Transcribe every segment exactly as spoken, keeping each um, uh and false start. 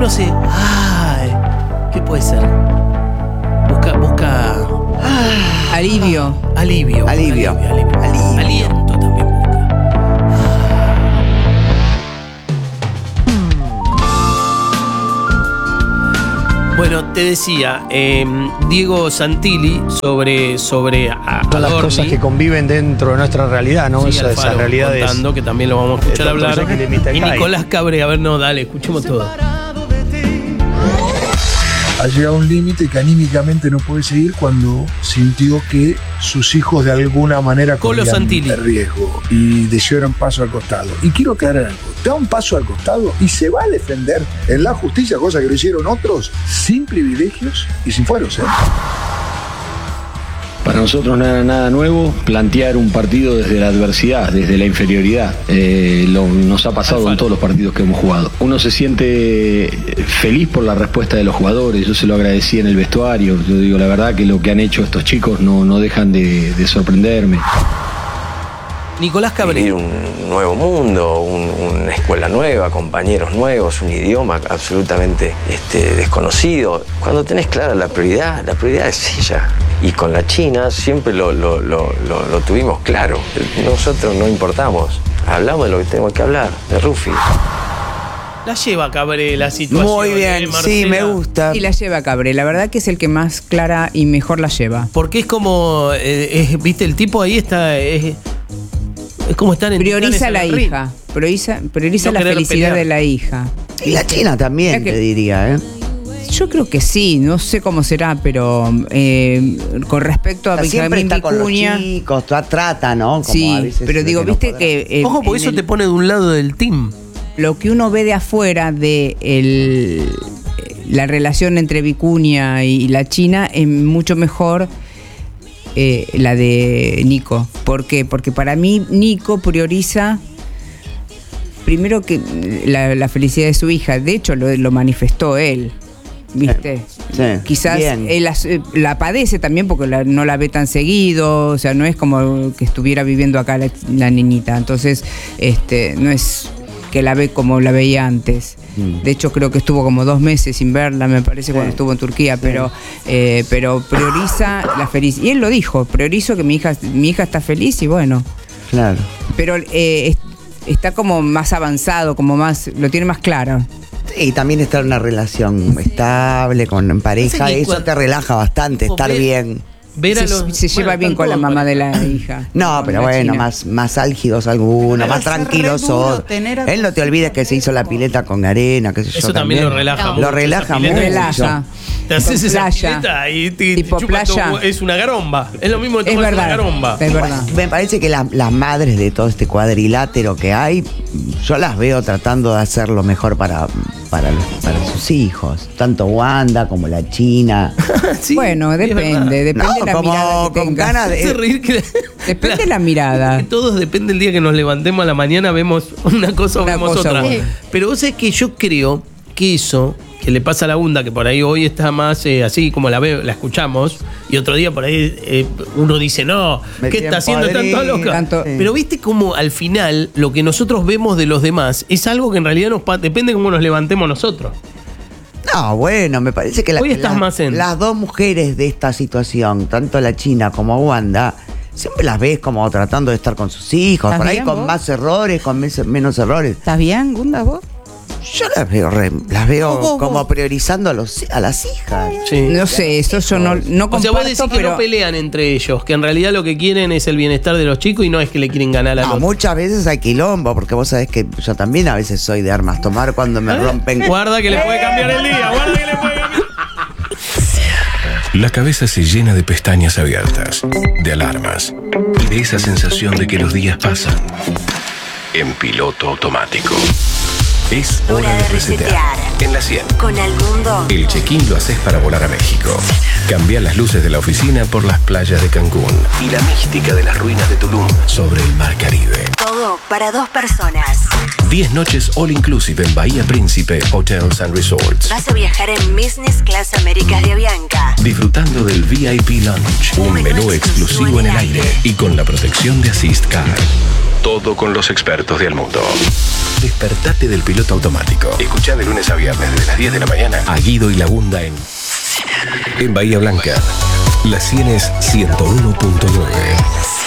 uno se... ¡Ay! ¿Qué puede ser? Busca... busca ah, alivio. Alivio. Alivio. Alivio. Alivio. Alivio. Aliento también busca. Bueno, te decía, eh, Diego Santilli sobre, sobre a, Son las Adorni. cosas que conviven dentro de nuestra realidad, ¿no? Sí, Esa, esa Alfaro realidad es. contando, que también lo vamos a escuchar el hablar. doctor Jekyll y mister Y Hyde. Nicolás Cabré, a ver, no, dale, escuchemos todo. Ha llegado a un límite que anímicamente no puede seguir cuando sintió que sus hijos de alguna manera Colo corrían Santilli. de riesgo y decidieron paso al costado. Y quiero aclarar algo, da un paso al costado y se va a defender en la justicia, cosa que lo hicieron otros, sin privilegios y sin fueros, ¿eh? Para nosotros no era nada nuevo plantear un partido desde la adversidad, desde la inferioridad. Eh, lo, nos ha pasado Alfaro. en todos los partidos que hemos jugado. Uno se siente feliz por la respuesta de los jugadores, yo se lo agradecí en el vestuario. Yo digo, la verdad que lo que han hecho estos chicos no, no dejan de, de sorprenderme. Nicolás Cabré. Vivir un nuevo mundo, un, una escuela nueva, compañeros nuevos, un idioma absolutamente este, desconocido. Cuando tenés clara la prioridad, la prioridad es ella. Y con la China siempre lo, lo, lo, lo, lo tuvimos claro. Nosotros no importamos, hablamos de lo que tenemos que hablar, de Rufi. La lleva Cabré la situación. Muy bien, ¿eh, sí, me Marcela? gusta. Y la lleva Cabré. La verdad que es el que más clara y mejor la lleva. Porque es como, eh, es, viste, el tipo ahí está, es, es como estar en Prioriza a la Titanes en hija. Prioriza, prioriza No la querer felicidad pelear. de la hija. Y la China también, Mira que- te diría, ¿eh? Yo creo que sí, no sé cómo será, pero eh, con respecto a O sea, siempre Benjamín está con los Vicuña. chicos, tra- trata, ¿no? Como a Sí, veces pero se digo, ve que no viste podrá. que eh, Ojo, porque en eso el- te pone de un lado del team. lo que uno ve de afuera de el, la relación entre Vicuña y la China es mucho mejor eh, la de Nico. ¿Por qué? Porque para mí Nico prioriza primero que la, la felicidad de su hija. De hecho, lo, lo manifestó él. ¿Viste? Sí, Quizás bien. él la, la padece también porque la- no la ve tan seguido, o sea, no es como que estuviera viviendo acá la, la niñita, entonces este no es que la ve como la veía antes. Mm. De hecho, creo que estuvo como dos meses sin verla, me parece, cuando estuvo en Turquía, pero eh, pero prioriza la felicidad. Y él lo dijo, priorizo que mi hija mi hija está feliz y bueno, Claro. pero eh, es- está como más avanzado, como más, lo tiene más claro. Y también estar en una relación estable, con en pareja, que eso cuando- te relaja bastante, estar Ver- bien. Ver a Se, los- se lleva bueno, bien están con la todos mamá de pareja. la hija. No, con pero la bueno, china. más, más álgidos algunos, Debe más ser tranquilos re duro otros. tener a Él no tus te olvides hijos que se hizo la pileta con arena, qué sé yo. Eso también lo relaja mucho, Lo esa relaja pileta. mucho. Relaja. Te haces Tipo esa playa. pileta y te, Tipo te chupas playa. tu- es una garomba. Es lo mismo que Es tomas una verdad. garomba. Es verdad. Me parece que la- las madres de todo este cuadrilátero que hay, yo las veo tratando de hacer lo mejor para, para, los- para sus hijos. Tanto Wanda como la China. Sí, Bueno, es verdad. depende, depende No, de la como mirada que con tengas. ganas de- Hace reír que- Depende de la mirada. Que todos depende del día que nos levantemos a la mañana, vemos una cosa o Una vemos cosa otra. u otra. Pero vos sabés que yo creo que eso que le pasa a la Gunda, que por ahí hoy está más eh, así como la veo, la escuchamos, y otro día por ahí eh, uno dice, no, Me ¿qué está haciendo? tienen Está toda podrido. loca. Tanto- Pero viste como al final lo que nosotros vemos de los demás es algo que en realidad nos pa- depende de cómo nos levantemos nosotros. No, bueno, me parece que la- Hoy estás la- más en- las dos mujeres de esta situación, tanto la China como Wanda, siempre las ves como tratando de estar con sus hijos, ¿Estás por ahí bien, con vos? más errores, con mes- menos errores. ¿Estás bien, Gunda, vos? Yo las veo, re- las veo Oh, oh, como oh. priorizando a, los, a las hijas. Sí. No sé, eso yo no, no comparto, O sea, vos decís que pero no pelean entre ellos, que en realidad lo que quieren es el bienestar de los chicos y no es que le quieren ganar a No, los muchas veces hay quilombo, porque vos sabés que yo también a veces soy de armas tomar cuando me rompen. Guarda que le puede cambiar el día, guarda que le puede cambiar. La cabeza se llena de pestañas abiertas, de alarmas y de esa sensación de que los días pasan en piloto automático. Es hora de resetear. En la cien. Con Almundo. El check-in lo haces para volar a México. Cambia las luces de la oficina por las playas de Cancún y la mística de las ruinas de Tulum sobre el mar Caribe. Todo para dos personas. diez noches all inclusive en Bahía Príncipe Hotels and Resorts. Vas a viajar en Business Class Américas de Avianca. Disfrutando del V I P Lounge, un menú exclusivo en el aire y con la protección de Assist Car. todo con los expertos del mundo. Despertate del piloto automático. Escuchá de lunes a viernes desde las diez de la mañana a Guido y Lagunda en, en Bahía Blanca. La cien es ciento uno punto nueve.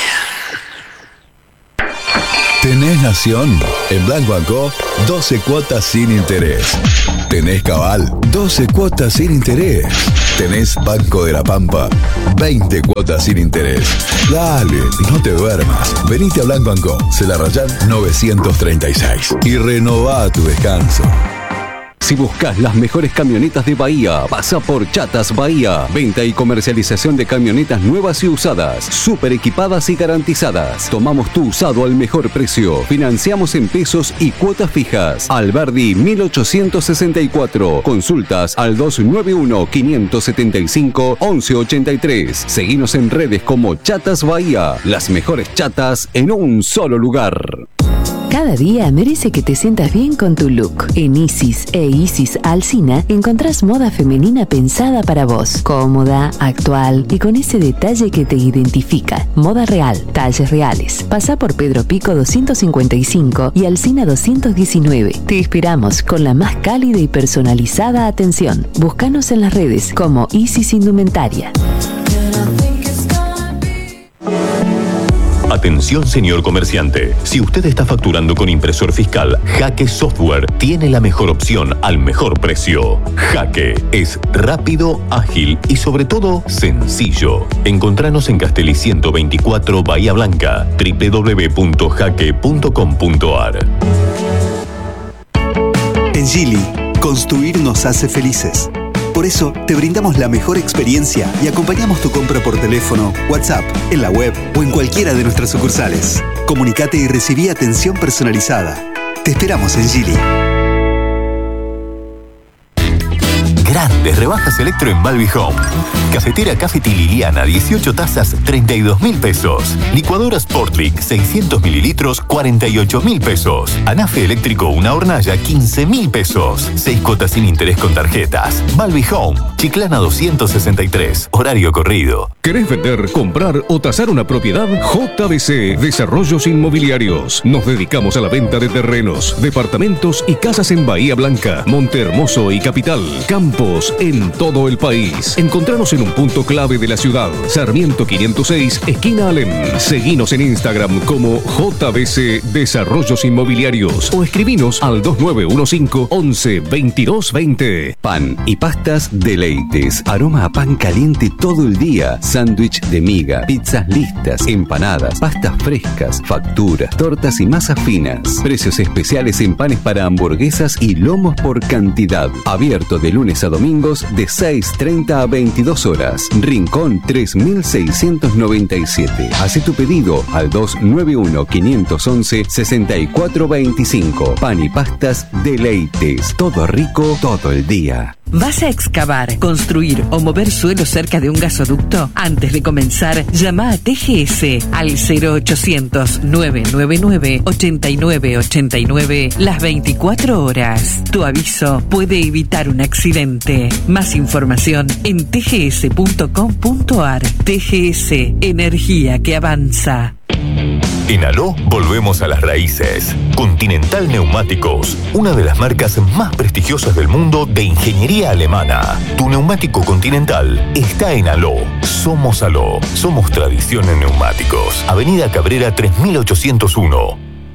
¿Tenés Nación? En Blanco Banco, doce cuotas sin interés. ¿Tenés Cabal? doce cuotas sin interés. ¿Tenés Banco de la Pampa? veinte cuotas sin interés. Dale, no te duermas. Venite a Blanco Banco, Celarrayán novecientos treinta y seis. Y renová tu descanso. Si buscas las mejores camionetas de Bahía, pasa por Chatas Bahía. Venta y comercialización de camionetas nuevas y usadas, súper equipadas y garantizadas. Tomamos tu usado al mejor precio. Financiamos en pesos y cuotas fijas. Alberdi mil ochocientos sesenta y cuatro. Consultas al dos nueve uno, cinco siete cinco, once ochenta y tres. Seguinos en redes como Chatas Bahía. Las mejores chatas en un solo lugar. Cada día merece que te sientas bien con tu look. En Isis e Isis Alsina encontrás moda femenina pensada para vos. Cómoda, actual y con ese detalle que te identifica. Moda real, talles reales. Pasá por Pedro Pico doscientos cincuenta y cinco y Alsina doscientos diecinueve. Te esperamos con la más cálida y personalizada atención. Búscanos en las redes como Isis Indumentaria. Atención, señor comerciante. Si usted está facturando con impresor fiscal, Jaque Software tiene la mejor opción al mejor precio. Jaque es rápido, ágil y sobre todo sencillo. Encontranos en Castelli ciento veinticuatro, Bahía Blanca, doble u doble u doble u punto jaque punto com punto a r. En Geely, construir nos hace felices. Por eso, te brindamos la mejor experiencia y acompañamos tu compra por teléfono, WhatsApp, en la web o en cualquiera de nuestras sucursales. Comunicate y recibí atención personalizada. Te esperamos en Geely. Grandes rebajas electro en Balbi Home. Cafetera Cafeti Liliana, dieciocho tazas, treinta y dos mil pesos. Licuadora Sportlic, seiscientos mililitros, cuarenta y ocho mil pesos. Anafe eléctrico, una hornalla, quince mil pesos. Seis cuotas sin interés con tarjetas. Balbi Home, Chiclana doscientos sesenta y tres, horario corrido. ¿Querés vender, comprar o tasar una propiedad? J B C Desarrollos Inmobiliarios. Nos dedicamos a la venta de terrenos, departamentos y casas en Bahía Blanca, Monte Hermoso y Capital. Campos en todo el país. Encontranos en un punto clave de la ciudad. Sarmiento quinientos seis, esquina Alem. Seguinos en Instagram como J B C Desarrollos Inmobiliarios o escribinos al dos nueve uno cinco, once, veintidós veinte. Pan y pastas Deleites. Aroma a pan caliente todo el día. Sándwich de miga, pizzas listas, empanadas, pastas frescas, facturas, tortas y masas finas. Precios especiales en panes para hamburguesas y lomos por cantidad. Abierto de lunes a domingos de seis treinta a veintidós horas. Rincón tres mil seiscientos noventa y siete. Hace tu pedido al dos nueve uno, cinco once, sesenta y cuatro veinticinco. Pan y pastas Deleites. Todo rico todo el día. ¿Vas a excavar, construir o mover suelo cerca de un gasoducto? Antes de comenzar, llama a T G S al cero ochocientos, nueve nueve nueve, ochenta y nueve ochenta y nueve las veinticuatro horas. Tu aviso puede evitar un accidente. Más información en t g s punto com punto a r. T G S, energía que avanza. En Aló volvemos a las raíces. Continental Neumáticos, una de las marcas más prestigiosas del mundo de ingeniería alemana. Tu neumático Continental está en Aló. Somos Aló. Somos tradición en neumáticos. Avenida Cabrera tres mil ochocientos uno.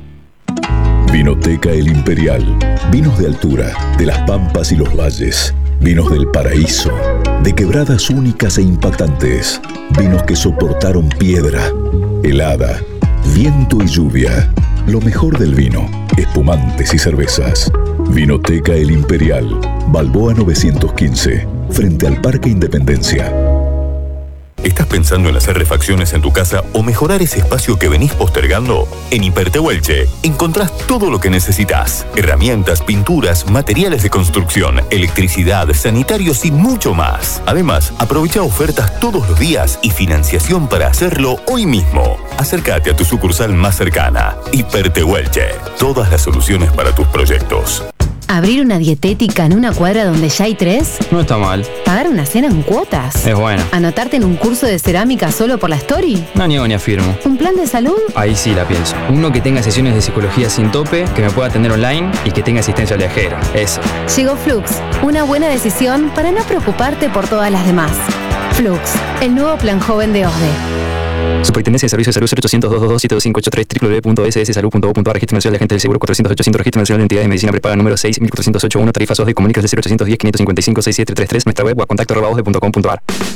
Vinoteca El Imperial. Vinos de altura, de las pampas y los valles. Vinos del paraíso, de quebradas únicas e impactantes. Vinos que soportaron piedra, helada, viento y lluvia. Lo mejor del vino, espumantes y cervezas. Vinoteca El Imperial, Balboa novecientos quince, frente al Parque Independencia. ¿Estás pensando en hacer refacciones en tu casa o mejorar ese espacio que venís postergando? En Hipertehuelche encontrás todo lo que necesitas. Herramientas, pinturas, materiales de construcción, electricidad, sanitarios y mucho más. Además, aprovecha ofertas todos los días y financiación para hacerlo hoy mismo. Acércate a tu sucursal más cercana. Hipertehuelche. Todas las soluciones para tus proyectos. ¿Abrir una dietética en una cuadra donde ya hay tres? No está mal. ¿Pagar una cena en cuotas? Es buena. ¿Anotarte en un curso de cerámica solo por la story? No niego ni afirmo. ¿Un plan de salud? Ahí sí la pienso. Uno que tenga sesiones de psicología sin tope, que me pueda atender online y que tenga asistencia viajera. Eso. Llegó Flux, una buena decisión para no preocuparte por todas las demás. Flux, el nuevo plan joven de O S D E. Superintendencia de Servicios de Salud cero ochocientos, doscientos veintidós, siete dos cinco ocho tres, doble u doble u doble u punto s s salud punto gov punto a r. Registro Nacional de Agentes del Seguro cuatrocientos ochocientos, Registro Nacional de Entidades de Medicina Prepaga número seis mil cuatrocientos ochenta y uno, tarifas O S D E, comuníquese cero ochocientos diez, quinientos cincuenta y cinco, sesenta y siete treinta y tres, nuestra web o a contacto arroba osde punto com punto a r.